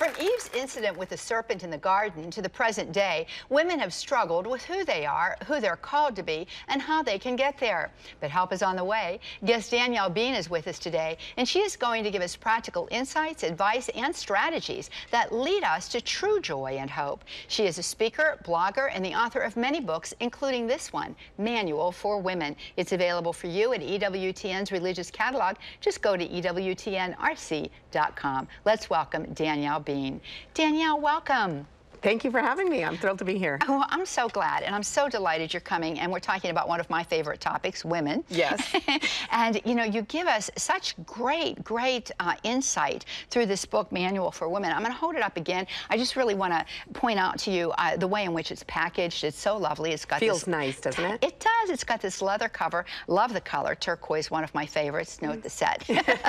From Eve's incident with the serpent in the garden to the present day, women have struggled with who they are, who they're called to be, and how they can get there. But help is on the way. Guest Danielle Bean is with us today, and she is going to give us practical insights, advice, and strategies that lead us to true joy and hope. She is a speaker, blogger, and the author of many books, including this one, Manual for Women. It's available for you at EWTN's religious catalog. Just go to EWTNRC.com. Let's welcome Danielle Bean. Danielle, welcome. Thank you for having me. I'm thrilled to be here. Oh, I'm so glad, and I'm so delighted you're coming, and we're talking about one of my favorite topics, women. Yes. And, you know, you give us such great insight through this book, Manual for Women. I'm going to hold it up again. I just really want to point out to you the way in which it's packaged. It's so lovely. It's got Feels nice, doesn't it? It does. It's got this leather cover. Love the color. Turquoise, one of my favorites. Note the set.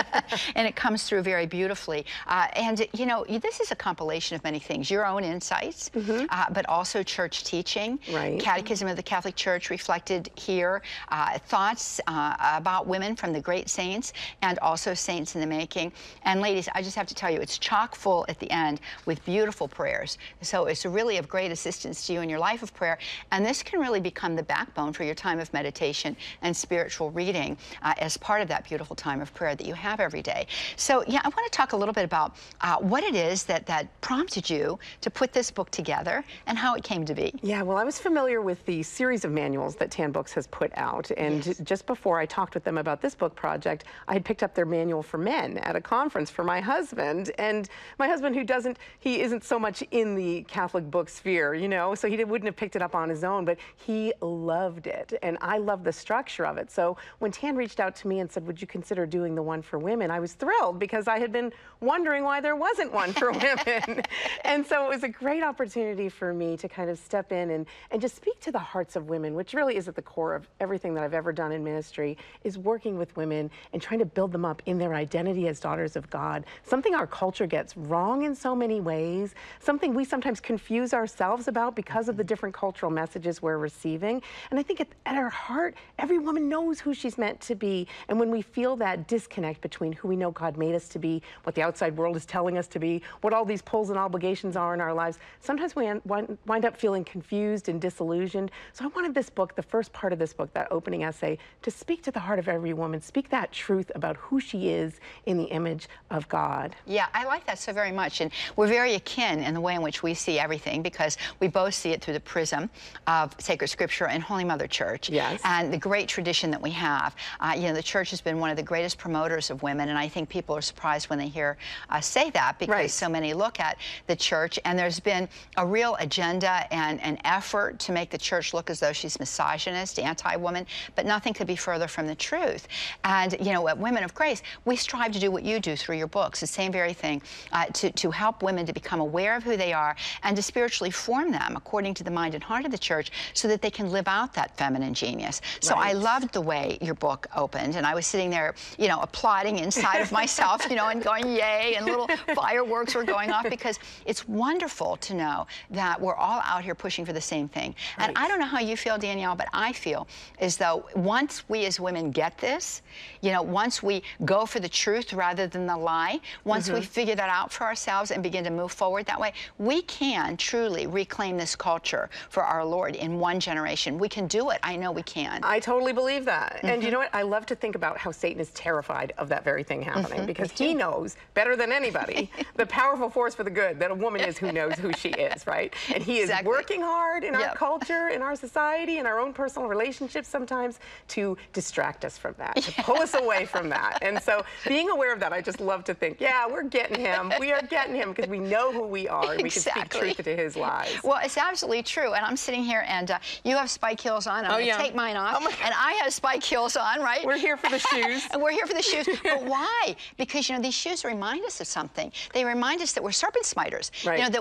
And it comes through very beautifully. And, you know, this is a compilation of many things. Your own insights. But also church teaching, Catechism of the Catholic Church reflected here, thoughts about women from the great saints and also saints in the making. And ladies, I just have to tell you, it's chock full at the end with beautiful prayers. So it's really of great assistance to you in your life of prayer. And this can really become the backbone for your time of meditation and spiritual reading as part of that beautiful time of prayer that you have every day. So yeah, I want to talk a little bit about what it is that prompted you to put this book together and how it came to be. Yeah, well, I was familiar with the series of manuals that Tan Books has put out, and just before I talked with them about this book project, I had picked up their Manual for Men at a conference for my husband, and my husband, he isn't so much in the Catholic book sphere, you know, so he wouldn't have picked it up on his own, but he loved it, and I love the structure of it. So when Tan reached out to me and said, would you consider doing the one for women, I was thrilled because I had been wondering why there wasn't one for women. And so it was a great opportunity for me to kind of step in and just speak to the hearts of women, which really is at the core of everything that I've ever done in ministry, is working with women and trying to build them up in their identity as daughters of God. Something our culture gets wrong in so many ways, something we sometimes confuse ourselves about because of the different cultural messages we're receiving. And I think at our heart, every woman knows who she's meant to be. And when we feel that disconnect between who we know God made us to be, what the outside world is telling us to be, what all these pulls and obligations are in our lives, sometimes we wind up feeling confused and disillusioned. So I wanted this book, the first part of this book, that opening essay, to speak to the heart of every woman, speak that truth about who she is in the image of God. Yeah, I like that so very much. And we're very akin in the way in which we see everything because we both see it through the prism of sacred scripture and Holy Mother Church. Yes. And the great tradition that we have. You know, the church has been one of the greatest promoters of women, and I think people are surprised when they hear us say that because so many look at the church, and there's been a real agenda and an effort to make the church look as though she's misogynist, anti-woman, but nothing could be further from the truth. And, you know, at Women of Grace, we strive to do what you do through your books, the same very thing, to help women to become aware of who they are and to spiritually form them according to the mind and heart of the church so that they can live out that feminine genius. So I loved the way your book opened, and I was sitting there, you know, applauding inside of myself, you know, and going, yay, and little fireworks were going off because it's wonderful to know that we're all out here pushing for the same thing. And I don't know how you feel, Danielle, but I feel as though once we as women get this, you know, once we go for the truth rather than the lie, once we figure that out for ourselves and begin to move forward that way, we can truly reclaim this culture for our Lord in one generation. We can do it. I know we can. I totally believe that. And you know what? I love to think about how Satan is terrified of that very thing happening because he knows better than anybody the powerful force for the good that a woman is who knows who she is, right? And he is working hard in our culture, in our society, in our own personal relationships sometimes to distract us from that, to pull us away from that. And so being aware of that, I just love to think, yeah, we're getting him. We are getting him because we know who we are and we can speak truth to his lies. Well, it's absolutely true. And I'm sitting here and you have spike heels on. I'm going to take mine off. And I have spike heels on, right? We're here for the shoes. And we're here for the shoes. But why? Because, you know, these shoes remind us of something. They remind us that we're serpent smiters. You know, that we are called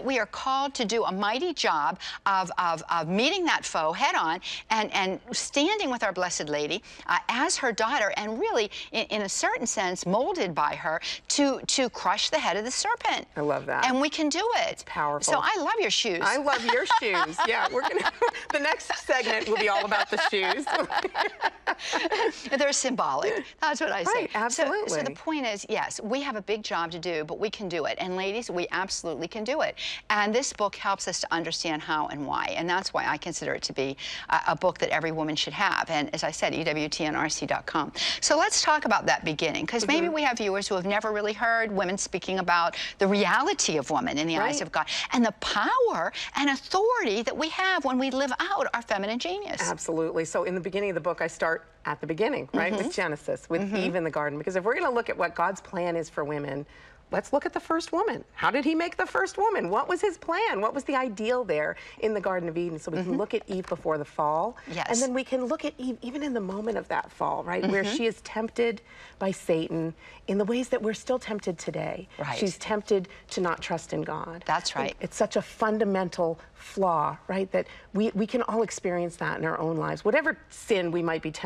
called to do a mighty job of meeting that foe head on and standing with our Blessed Lady as her daughter, and really, in a certain sense, molded by her to crush the head of the serpent. I love that. And we can do it. It's powerful. So I love your shoes. I love your shoes. Yeah, we're gonna. The next segment will be all about the shoes. They're symbolic. That's what I say. Right, absolutely. So the point is, yes, we have a big job to do, but we can do it. And ladies, we absolutely can do it. And this book helps us to understand how and why. And that's why I consider it to be a book that every woman should have. And as I said, EWTNRC.com. So let's talk about that beginning, because maybe we have viewers who have never really heard women speaking about the reality of woman in the eyes of God, and the power and authority that we have when we live out our feminine genius. Absolutely. So in the beginning of the book, I start at the beginning, right, with Genesis, with Eve in the garden. Because if we're going to look at what God's plan is for women, let's look at the first woman. How did he make the first woman? What was his plan? What was the ideal there in the Garden of Eden? So we can look at Eve before the fall. Yes. And then we can look at Eve even in the moment of that fall, right? Where she is tempted by Satan in the ways that we're still tempted today. Right. She's tempted to not trust in God. That's right. It's such a fundamental flaw, right? That we can all experience that in our own lives. Whatever sin we might be tempted